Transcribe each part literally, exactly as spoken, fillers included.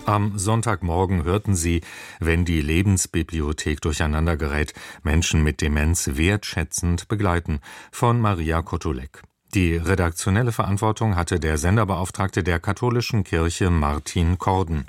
Am Sonntagmorgen hörten Sie, wenn die Lebensbibliothek durcheinander gerät, Menschen mit Demenz wertschätzend begleiten, von Maria Kotulek. Die redaktionelle Verantwortung hatte der Senderbeauftragte der katholischen Kirche Martin Korden.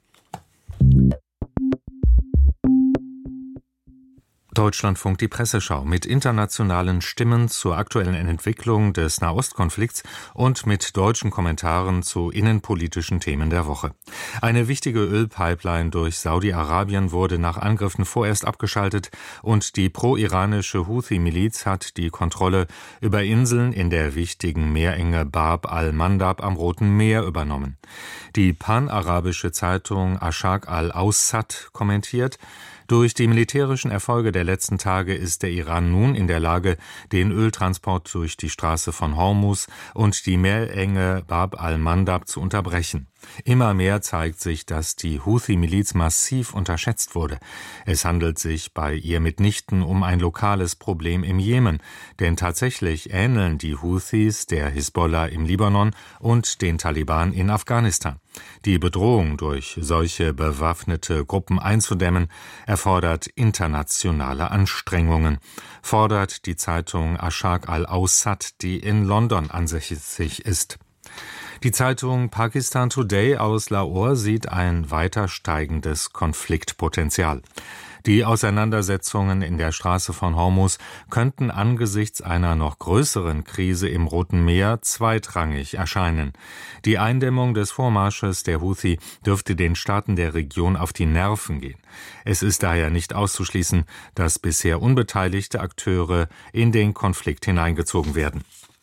Deutschlandfunk die Presseschau mit internationalen Stimmen zur aktuellen Entwicklung des Nahostkonflikts und mit deutschen Kommentaren zu innenpolitischen Themen der Woche. Eine wichtige Ölpipeline durch Saudi-Arabien wurde nach Angriffen vorerst abgeschaltet und die pro-iranische Houthi-Miliz hat die Kontrolle über Inseln in der wichtigen Meerenge Bab al-Mandab am Roten Meer übernommen. Die panarabische Zeitung Ashaq al-Awsat kommentiert: Durch die militärischen Erfolge der letzten Tage ist der Iran nun in der Lage, den Öltransport durch die Straße von Hormuz und die Meerenge Bab al-Mandab zu unterbrechen. Immer mehr zeigt sich, dass die Houthi-Miliz massiv unterschätzt wurde. Es handelt sich bei ihr mitnichten um ein lokales Problem im Jemen, denn tatsächlich ähneln die Houthis der Hisbollah im Libanon und den Taliban in Afghanistan. Die Bedrohung durch solche bewaffnete Gruppen einzudämmen, erfordert internationale Anstrengungen, fordert die Zeitung Ashaq al-Awsat, die in London ansässig ist. Die Zeitung Pakistan Today aus Lahore sieht ein weiter steigendes Konfliktpotenzial. Die Auseinandersetzungen in der Straße von Hormuz könnten angesichts einer noch größeren Krise im Roten Meer zweitrangig erscheinen. Die Eindämmung des Vormarsches der Houthi dürfte den Staaten der Region auf die Nerven gehen. Es ist daher nicht auszuschließen, dass bisher unbeteiligte Akteure in den Konflikt hineingezogen werden.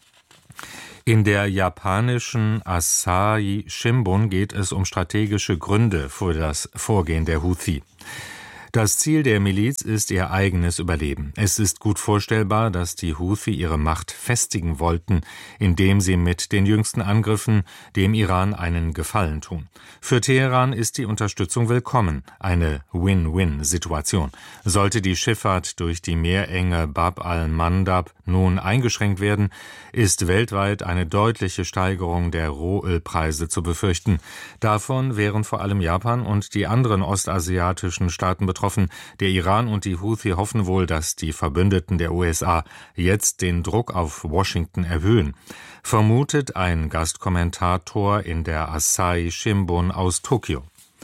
In der japanischen Asahi Shimbun geht es um strategische Gründe für das Vorgehen der Houthi. Das Ziel der Miliz ist ihr eigenes Überleben. Es ist gut vorstellbar, dass die Houthi ihre Macht festigen wollten, indem sie mit den jüngsten Angriffen dem Iran einen Gefallen tun. Für Teheran ist die Unterstützung willkommen, eine Win-Win-Situation. Sollte die Schifffahrt durch die Meerenge Bab al-Mandab nun eingeschränkt werden, ist weltweit eine deutliche Steigerung der Rohölpreise zu befürchten. Davon wären vor allem Japan und die anderen ostasiatischen Staaten betroffen. Der Iran und die Houthi hoffen wohl, dass die Verbündeten der U S A jetzt den Druck auf Washington erhöhen, vermutet ein Gastkommentator in der Asahi Shimbun aus Tokio.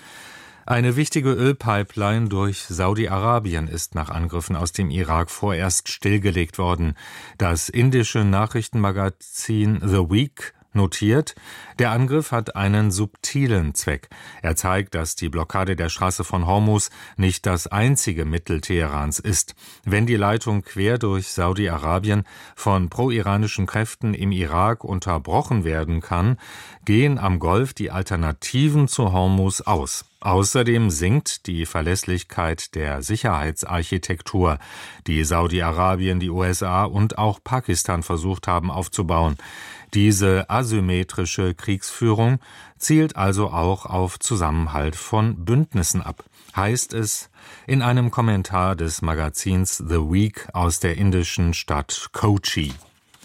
Eine wichtige Ölpipeline durch Saudi-Arabien ist nach Angriffen aus dem Irak vorerst stillgelegt worden. Das indische Nachrichtenmagazin The Week notiert, der Angriff hat einen subtilen Zweck. Er zeigt, dass die Blockade der Straße von Hormuz nicht das einzige Mittel Teherans ist. Wenn die Leitung quer durch Saudi-Arabien von pro-iranischen Kräften im Irak unterbrochen werden kann, gehen am Golf die Alternativen zu Hormuz aus. Außerdem sinkt die Verlässlichkeit der Sicherheitsarchitektur, die Saudi-Arabien, die U S A und auch Pakistan versucht haben aufzubauen. Diese asymmetrische Kriegsführung zielt also auch auf Zusammenhalt von Bündnissen ab, heißt es in einem Kommentar des Magazins The Week aus der indischen Stadt Kochi.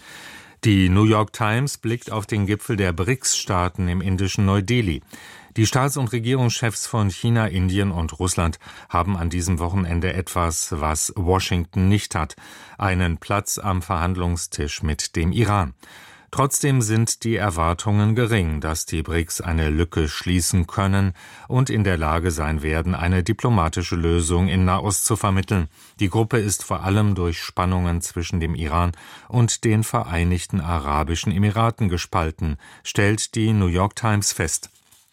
Die New York Times blickt auf den Gipfel der B R I C S-Staaten im indischen Neu-Delhi. Die Staats- und Regierungschefs von China, Indien und Russland haben an diesem Wochenende etwas, was Washington nicht hat: einen Platz am Verhandlungstisch mit dem Iran. Trotzdem sind die Erwartungen gering, dass die B R I C S eine Lücke schließen können und in der Lage sein werden, eine diplomatische Lösung in Nahost zu vermitteln. Die Gruppe ist vor allem durch Spannungen zwischen dem Iran und den Vereinigten Arabischen Emiraten gespalten, stellt die New York Times fest.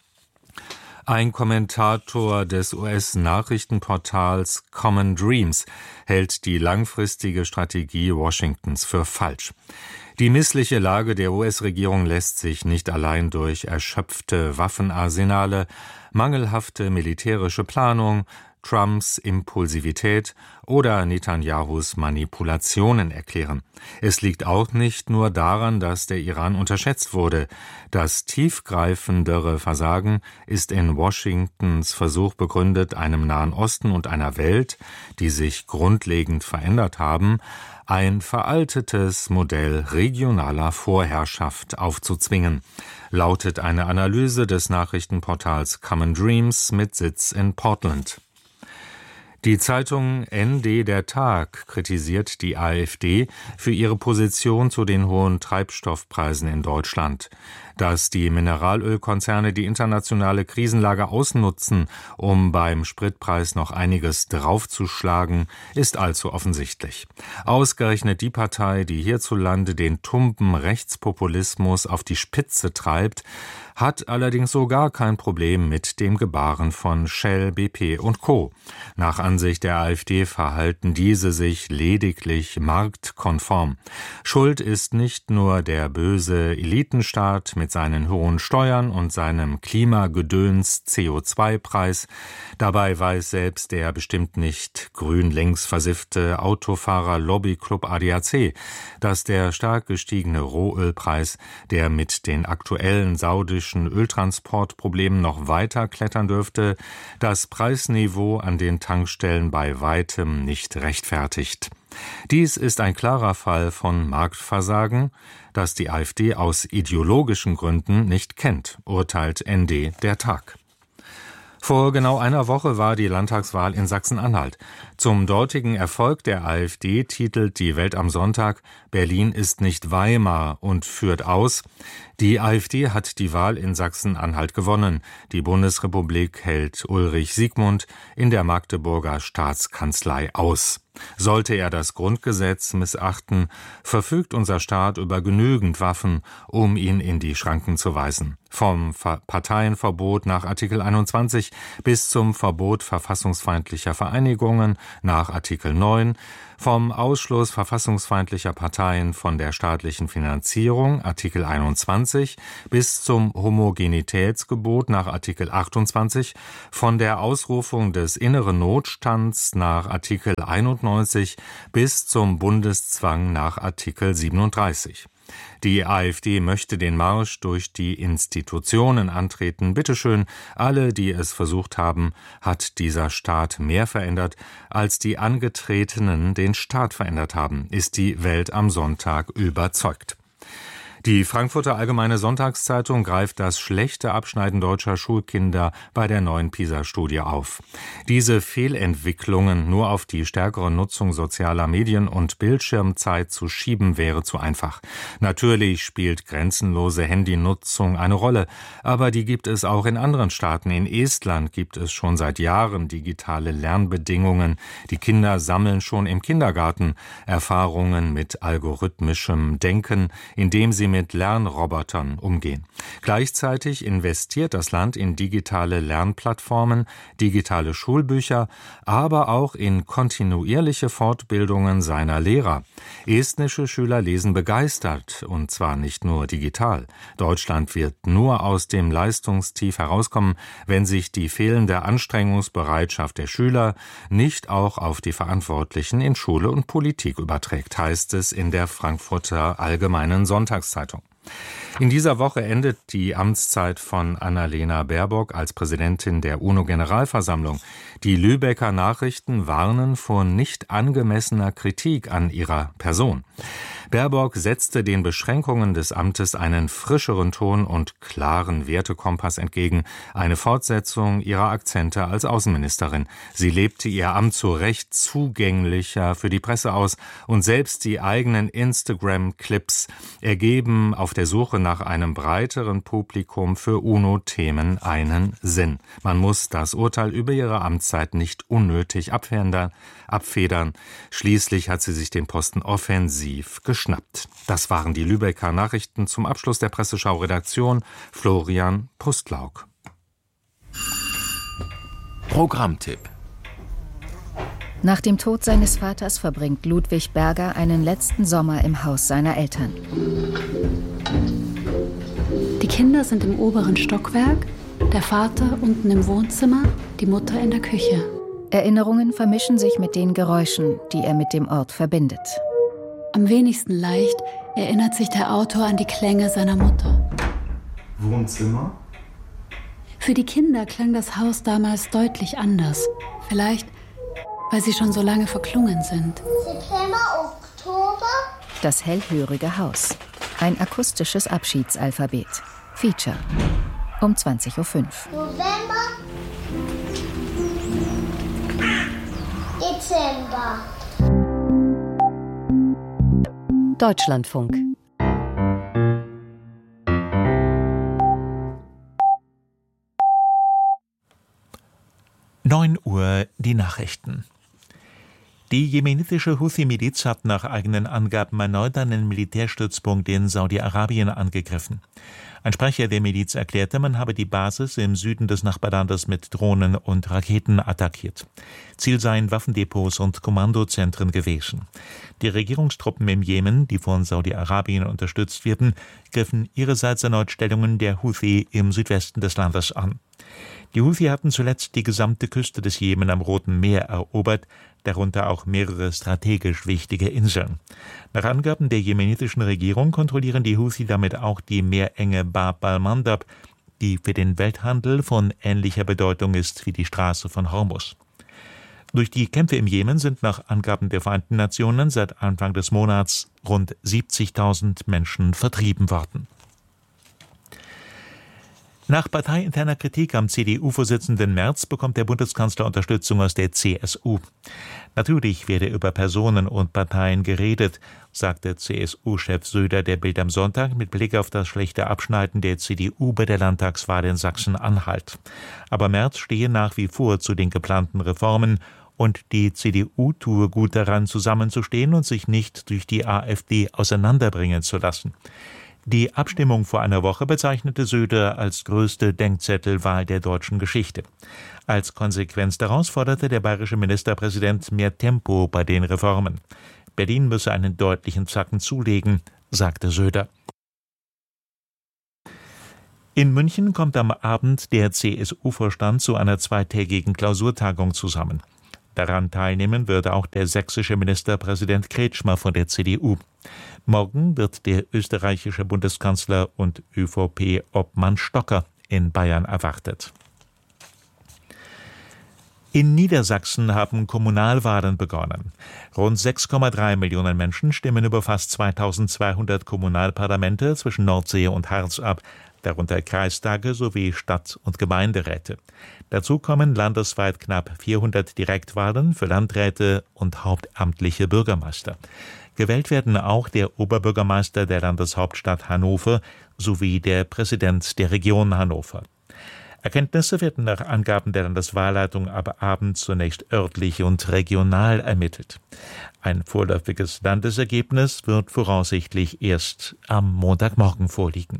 Ein Kommentator des U S-Nachrichtenportals Common Dreams hält die langfristige Strategie Washingtons für falsch. Die missliche Lage der U S-Regierung lässt sich nicht allein durch erschöpfte Waffenarsenale, mangelhafte militärische Planung, Trumps Impulsivität oder Netanyahus Manipulationen erklären. Es liegt auch nicht nur daran, dass der Iran unterschätzt wurde. Das tiefgreifendere Versagen ist in Washingtons Versuch begründet, einem Nahen Osten und einer Welt, die sich grundlegend verändert haben, ein veraltetes Modell regionaler Vorherrschaft aufzuzwingen, lautet eine Analyse des Nachrichtenportals Common Dreams mit Sitz in Portland. Die Zeitung N D Der Tag kritisiert die AfD für ihre Position zu den hohen Treibstoffpreisen in Deutschland. Dass die Mineralölkonzerne die internationale Krisenlage ausnutzen, um beim Spritpreis noch einiges draufzuschlagen, ist allzu offensichtlich. Ausgerechnet die Partei, die hierzulande den tumben Rechtspopulismus auf die Spitze treibt, hat allerdings so gar kein Problem mit dem Gebaren von Shell, B P und Co. Nach Ansicht der AfD verhalten diese sich lediglich marktkonform. Schuld ist nicht nur der böse Elitenstaat mit seinen hohen Steuern und seinem Klimagedöns C O zwei Preis. Dabei weiß selbst der bestimmt nicht grün-links versiffte Autofahrer-Lobbyclub A D A C, dass der stark gestiegene Rohölpreis, der mit den aktuellen saudischen Öltransportproblemen noch weiter klettern dürfte, das Preisniveau an den Tankstellen bei weitem nicht rechtfertigt. Dies ist ein klarer Fall von Marktversagen, das die AfD aus ideologischen Gründen nicht kennt, urteilt N D Der Tag. Vor genau einer Woche war die Landtagswahl in Sachsen-Anhalt. Zum dortigen Erfolg der AfD titelt die Welt am Sonntag: Berlin ist nicht Weimar und führt aus: Die AfD hat die Wahl in Sachsen-Anhalt gewonnen. Die Bundesrepublik hält Ulrich Siegmund in der Magdeburger Staatskanzlei aus. Sollte er das Grundgesetz missachten, verfügt unser Staat über genügend Waffen, um ihn in die Schranken zu weisen. Vom Ver- Parteienverbot nach Artikel einundzwanzig bis zum Verbot verfassungsfeindlicher Vereinigungen nach Artikel neun, vom Ausschluss verfassungsfeindlicher Parteien von der staatlichen Finanzierung Artikel einundzwanzig bis zum Homogenitätsgebot nach Artikel achtundzwanzig, von der Ausrufung des inneren Notstands nach Artikel einundneunzig bis zum Bundeszwang nach Artikel siebenunddreißig. Die AfD möchte den Marsch durch die Institutionen antreten. Bitteschön, alle, die es versucht haben, hat dieser Staat mehr verändert, als die Angetretenen den Staat verändert haben, ist die Welt am Sonntag überzeugt. Die Frankfurter Allgemeine Sonntagszeitung greift das schlechte Abschneiden deutscher Schulkinder bei der neuen PISA-Studie auf. Diese Fehlentwicklungen nur auf die stärkere Nutzung sozialer Medien und Bildschirmzeit zu schieben, wäre zu einfach. Natürlich spielt grenzenlose Handynutzung eine Rolle, aber die gibt es auch in anderen Staaten. In Estland gibt es schon seit Jahren digitale Lernbedingungen. Die Kinder sammeln schon im Kindergarten Erfahrungen mit algorithmischem Denken, indem sie mit Lernrobotern umgehen. Gleichzeitig investiert das Land in digitale Lernplattformen, digitale Schulbücher, aber auch in kontinuierliche Fortbildungen seiner Lehrer. Estnische Schüler lesen begeistert, und zwar nicht nur digital. Deutschland wird nur aus dem Leistungstief herauskommen, wenn sich die fehlende Anstrengungsbereitschaft der Schüler nicht auch auf die Verantwortlichen in Schule und Politik überträgt, heißt es in der Frankfurter Allgemeinen Sonntagszeitung. In dieser Woche endet die Amtszeit von Annalena Baerbock als Präsidentin der UNO-Generalversammlung. Die Lübecker Nachrichten warnen vor nicht angemessener Kritik an ihrer Person. Baerbock setzte den Beschränkungen des Amtes einen frischeren Ton und klaren Wertekompass entgegen, eine Fortsetzung ihrer Akzente als Außenministerin. Sie lebte ihr Amt zu Recht zugänglicher für die Presse aus und selbst die eigenen Instagram-Clips ergeben auf der Suche nach einem breiteren Publikum für UNO-Themen einen Sinn. Man muss das Urteil über ihre Amtszeit nicht unnötig abfedern. abfedern. Schließlich hat sie sich den Posten offensiv geschnappt. Das waren die Lübecker Nachrichten zum Abschluss der Presseschau-Redaktion. Florian Pustlauk. Programmtipp. Nach dem Tod seines Vaters verbringt Ludwig Berger einen letzten Sommer im Haus seiner Eltern. Die Kinder sind im oberen Stockwerk, der Vater unten im Wohnzimmer, die Mutter in der Küche. Erinnerungen vermischen sich mit den Geräuschen, die er mit dem Ort verbindet. Am wenigsten leicht erinnert sich der Autor an die Klänge seiner Mutter. Wohnzimmer? Für die Kinder klang das Haus damals deutlich anders. Vielleicht, weil sie schon so lange verklungen sind. September, Oktober. Das hellhörige Haus. Ein akustisches Abschiedsalphabet. Feature. Um zwanzig Uhr fünf. November. Dezember. Deutschlandfunk. neun Uhr die Nachrichten. Die jemenitische Houthi-Miliz hat nach eigenen Angaben erneut einen Militärstützpunkt in Saudi-Arabien angegriffen. Ein Sprecher der Miliz erklärte, man habe die Basis im Süden des Nachbarlandes mit Drohnen und Raketen attackiert. Ziel seien Waffendepots und Kommandozentren gewesen. Die Regierungstruppen im Jemen, die von Saudi-Arabien unterstützt werden, griffen ihrerseits erneut Stellungen der Houthi im Südwesten des Landes an. Die Houthi hatten zuletzt die gesamte Küste des Jemen am Roten Meer erobert, darunter auch mehrere strategisch wichtige Inseln. Nach Angaben der jemenitischen Regierung kontrollieren die Houthi damit auch die Meerenge Bab al-Mandab, die für den Welthandel von ähnlicher Bedeutung ist wie die Straße von Hormuz. Durch die Kämpfe im Jemen sind nach Angaben der Vereinten Nationen seit Anfang des Monats rund siebzigtausend Menschen vertrieben worden. Nach parteiinterner Kritik am C D U-Vorsitzenden Merz bekommt der Bundeskanzler Unterstützung aus der C S U. Natürlich werde über Personen und Parteien geredet, sagte C S U-Chef Söder der Bild am Sonntag mit Blick auf das schlechte Abschneiden der C D U bei der Landtagswahl in Sachsen-Anhalt. Aber Merz stehe nach wie vor zu den geplanten Reformen und die C D U tue gut daran, zusammenzustehen und sich nicht durch die AfD auseinanderbringen zu lassen. Die Abstimmung vor einer Woche bezeichnete Söder als größte Denkzettelwahl der deutschen Geschichte. Als Konsequenz daraus forderte der bayerische Ministerpräsident mehr Tempo bei den Reformen. Berlin müsse einen deutlichen Zacken zulegen, sagte Söder. In München kommt am Abend der C S U-Vorstand zu einer zweitägigen Klausurtagung zusammen. Daran teilnehmen würde auch der sächsische Ministerpräsident Kretschmer von der C D U. Morgen wird der österreichische Bundeskanzler und ÖVP-Obmann Stocker in Bayern erwartet. In Niedersachsen haben Kommunalwahlen begonnen. Rund sechs Komma drei Millionen Menschen stimmen über fast zweitausendzweihundert Kommunalparlamente zwischen Nordsee und Harz ab, darunter Kreistage sowie Stadt- und Gemeinderäte. Dazu kommen landesweit knapp vierhundert Direktwahlen für Landräte und hauptamtliche Bürgermeister. Gewählt werden auch der Oberbürgermeister der Landeshauptstadt Hannover sowie der Präsident der Region Hannover. Erkenntnisse werden nach Angaben der Landeswahlleitung ab Abend zunächst örtlich und regional ermittelt. Ein vorläufiges Landesergebnis wird voraussichtlich erst am Montagmorgen vorliegen.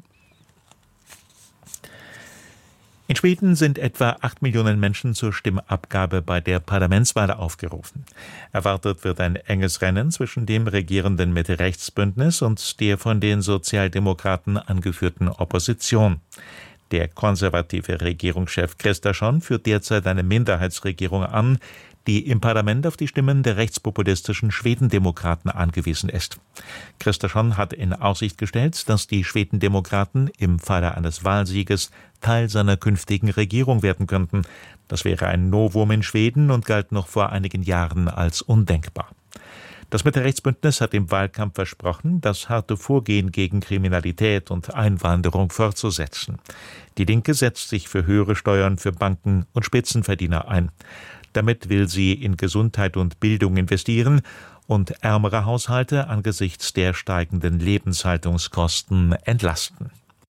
In Schweden sind etwa acht Millionen Menschen zur Stimmabgabe bei der Parlamentswahl aufgerufen. Erwartet wird ein enges Rennen zwischen dem regierenden Mitte-Rechts-Bündnis und der von den Sozialdemokraten angeführten Opposition. Der konservative Regierungschef Kristersson führt derzeit eine Minderheitsregierung an, die im Parlament auf die Stimmen der rechtspopulistischen Schwedendemokraten angewiesen ist. Kristersson hat in Aussicht gestellt, dass die Schwedendemokraten im Falle eines Wahlsieges Teil seiner künftigen Regierung werden könnten. Das wäre ein Novum in Schweden und galt noch vor einigen Jahren als undenkbar. Das Mitte-Rechts-Bündnis hat im Wahlkampf versprochen, das harte Vorgehen gegen Kriminalität und Einwanderung fortzusetzen. Die Linke setzt sich für höhere Steuern für Banken und Spitzenverdiener ein. Damit will sie in Gesundheit und Bildung investieren und ärmere Haushalte angesichts der steigenden Lebenshaltungskosten entlasten.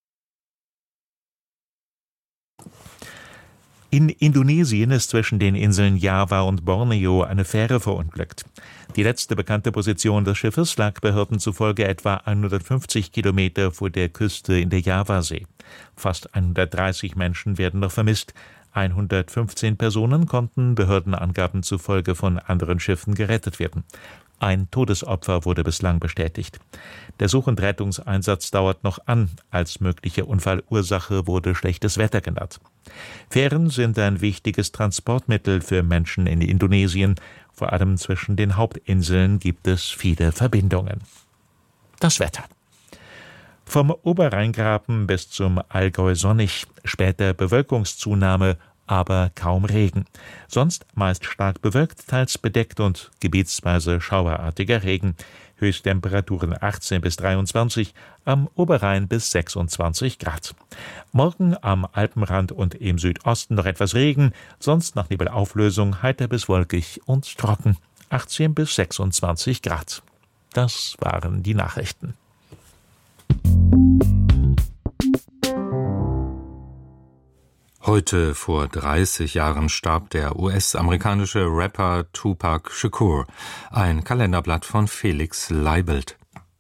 In Indonesien ist zwischen den Inseln Java und Borneo eine Fähre verunglückt. Die letzte bekannte Position des Schiffes lag Behörden zufolge etwa hundertfünfzig Kilometer vor der Küste in der Javasee. Fast hundertdreißig Menschen werden noch vermisst. hundertfünfzehn Personen konnten Behördenangaben zufolge von anderen Schiffen gerettet werden. Ein Todesopfer wurde bislang bestätigt. Der Such- und Rettungseinsatz dauert noch an. Als mögliche Unfallursache wurde schlechtes Wetter genannt. Fähren sind ein wichtiges Transportmittel für Menschen in Indonesien. Vor allem zwischen den Hauptinseln gibt es viele Verbindungen. Das Wetter. Vom Oberrheingraben bis zum Allgäu sonnig, später Bewölkungszunahme, aber kaum Regen. Sonst meist stark bewölkt, teils bedeckt und gebietsweise schauerartiger Regen. Höchsttemperaturen achtzehn bis dreiundzwanzig, am Oberrhein bis sechsundzwanzig Grad. Morgen am Alpenrand und im Südosten noch etwas Regen, sonst nach Nebelauflösung heiter bis wolkig und trocken. achtzehn bis sechsundzwanzig Grad. Das waren die Nachrichten. Heute vor dreißig Jahren starb der U S-amerikanische Rapper Tupac Shakur. Ein Kalenderblatt von Felix Leibelt.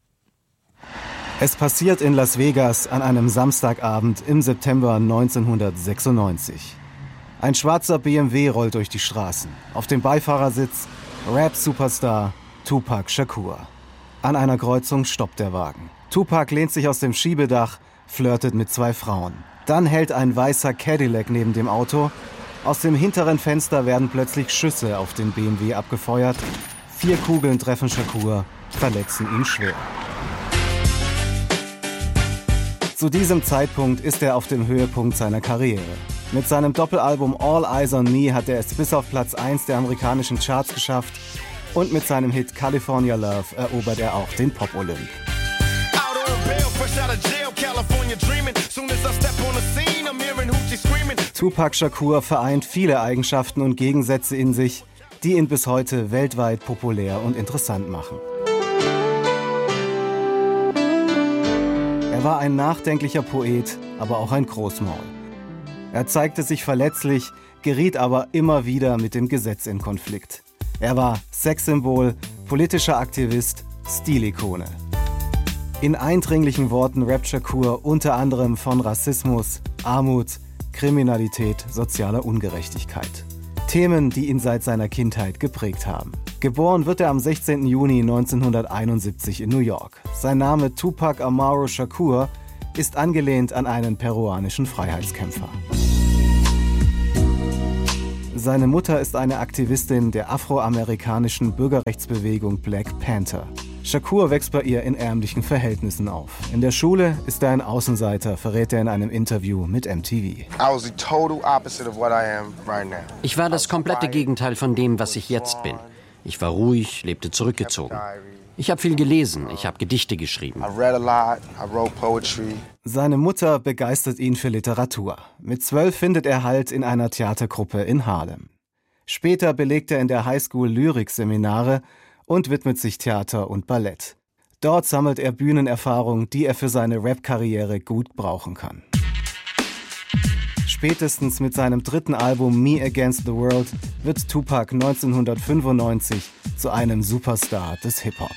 Es passiert in Las Vegas an einem Samstagabend im September neunzehnhundertsechsundneunzig. Ein schwarzer B M W rollt durch die Straßen. Auf dem Beifahrersitz Rap-Superstar Tupac Shakur. An einer Kreuzung stoppt der Wagen. Tupac lehnt sich aus dem Schiebedach, flirtet mit zwei Frauen. Dann hält ein weißer Cadillac neben dem Auto. Aus dem hinteren Fenster werden plötzlich Schüsse auf den B M W abgefeuert. Vier Kugeln treffen Shakur, verletzen ihn schwer. Zu diesem Zeitpunkt ist er auf dem Höhepunkt seiner Karriere. Mit seinem Doppelalbum All Eyes on Me hat er es bis auf Platz eins der amerikanischen Charts geschafft. Und mit seinem Hit California Love erobert er auch den Pop-Olymp. Tupac Shakur vereint viele Eigenschaften und Gegensätze in sich, die ihn bis heute weltweit populär und interessant machen. Er war ein nachdenklicher Poet, aber auch ein Großmaul. Er zeigte sich verletzlich, geriet aber immer wieder mit dem Gesetz in Konflikt. Er war Sexsymbol, politischer Aktivist, Stilikone. In eindringlichen Worten rappt Shakur unter anderem von Rassismus, Armut, Kriminalität, sozialer Ungerechtigkeit. Themen, die ihn seit seiner Kindheit geprägt haben. Geboren wird er am sechzehnten Juni neunzehnhunderteinundsiebzig in New York. Sein Name Tupac Amaru Shakur ist angelehnt an einen peruanischen Freiheitskämpfer. Seine Mutter ist eine Aktivistin der afroamerikanischen Bürgerrechtsbewegung Black Panther. Shakur wächst bei ihr in ärmlichen Verhältnissen auf. In der Schule ist er ein Außenseiter, verrät er in einem Interview mit M T V. Ich war das komplette Gegenteil von dem, was ich jetzt bin. Ich war ruhig, lebte zurückgezogen. Ich habe viel gelesen, ich habe Gedichte geschrieben. Seine Mutter begeistert ihn für Literatur. Mit zwölf findet er Halt in einer Theatergruppe in Harlem. Später belegt er in der Highschool Lyrikseminare und widmet sich Theater und Ballett. Dort sammelt er Bühnenerfahrung, die er für seine Rap-Karriere gut brauchen kann. Spätestens mit seinem dritten Album Me Against the World wird Tupac neunzehnhundertfünfundneunzig zu einem Superstar des Hip-Hop.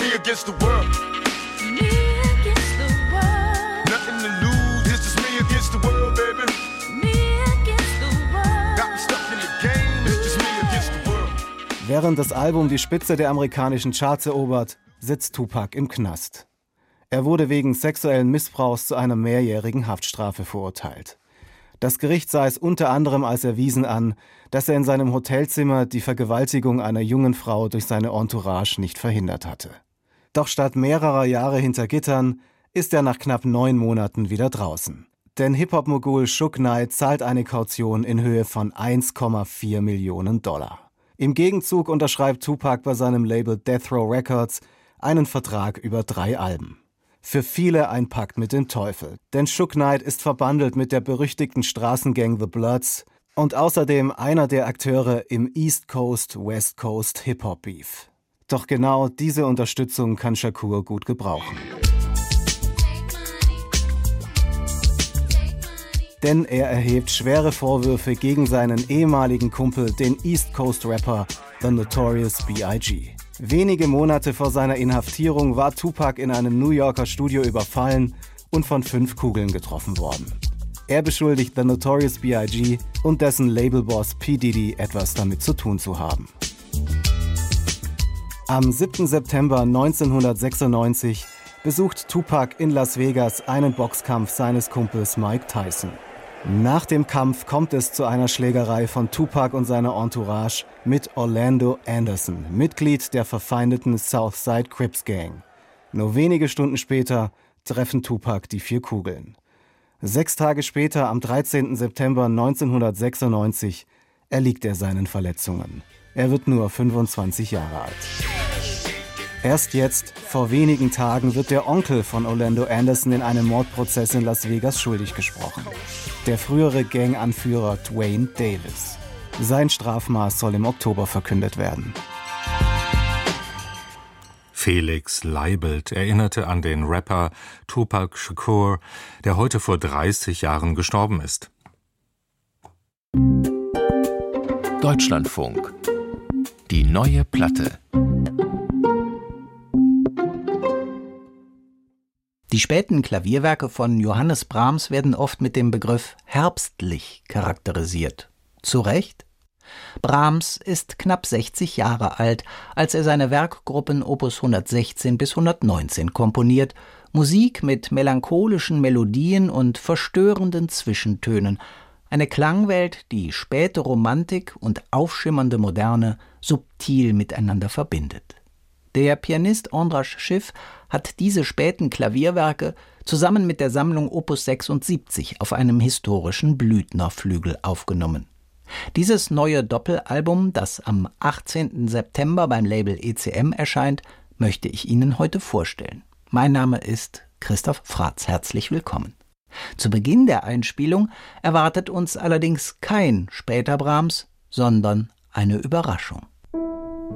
Während das Album die Spitze der amerikanischen Charts erobert, sitzt Tupac im Knast. Er wurde wegen sexuellen Missbrauchs zu einer mehrjährigen Haftstrafe verurteilt. Das Gericht sah es unter anderem als erwiesen an, dass er in seinem Hotelzimmer die Vergewaltigung einer jungen Frau durch seine Entourage nicht verhindert hatte. Doch statt mehrerer Jahre hinter Gittern ist er nach knapp neun Monaten wieder draußen. Denn Hip-Hop-Mogul Suge Knight zahlt eine Kaution in Höhe von eins Komma vier Millionen Dollar. Im Gegenzug unterschreibt Tupac bei seinem Label Death Row Records einen Vertrag über drei Alben. Für viele ein Pakt mit dem Teufel, denn Suge Knight ist verbandelt mit der berüchtigten Straßengang The Bloods und außerdem einer der Akteure im East Coast-West Coast Hip-Hop-Beef. Doch genau diese Unterstützung kann Shakur gut gebrauchen. Denn er erhebt schwere Vorwürfe gegen seinen ehemaligen Kumpel, den East Coast Rapper The Notorious B I G Wenige Monate vor seiner Inhaftierung war Tupac in einem New Yorker Studio überfallen und von fünf Kugeln getroffen worden. Er beschuldigt The Notorious B I G und dessen Labelboss P. Diddy etwas damit zu tun zu haben. Am siebten September neunzehnhundertsechsundneunzig besucht Tupac in Las Vegas einen Boxkampf seines Kumpels Mike Tyson. Nach dem Kampf kommt es zu einer Schlägerei von Tupac und seiner Entourage mit Orlando Anderson, Mitglied der verfeindeten Southside Crips Gang. Nur wenige Stunden später treffen Tupac die vier Kugeln. Sechs Tage später, am dreizehnten September neunzehnhundertsechsundneunzig, erliegt er seinen Verletzungen. Er wird nur fünfundzwanzig Jahre alt. Erst jetzt, vor wenigen Tagen, wird der Onkel von Orlando Anderson in einem Mordprozess in Las Vegas schuldig gesprochen. Der frühere Ganganführer Dwayne Davis. Sein Strafmaß soll im Oktober verkündet werden. Felix Leibelt erinnerte an den Rapper Tupac Shakur, der heute vor dreißig Jahren gestorben ist. Deutschlandfunk. Die neue Platte. Die späten Klavierwerke von Johannes Brahms werden oft mit dem Begriff herbstlich charakterisiert. Zu Recht? Brahms ist knapp sechzig Jahre alt, als er seine Werkgruppen Opus hundertsechzehn bis hundertneunzehn komponiert, Musik mit melancholischen Melodien und verstörenden Zwischentönen, eine Klangwelt, die späte Romantik und aufschimmernde Moderne subtil miteinander verbindet. Der Pianist Andras Schiff hat diese späten Klavierwerke zusammen mit der Sammlung Opus sechsundsiebzig auf einem historischen Blüthner-Flügel aufgenommen. Dieses neue Doppelalbum, das am achtzehnten September beim Label E C M erscheint, möchte ich Ihnen heute vorstellen. Mein Name ist Christoph Fratz. Herzlich willkommen. Zu Beginn der Einspielung erwartet uns allerdings kein später Brahms, sondern eine Überraschung.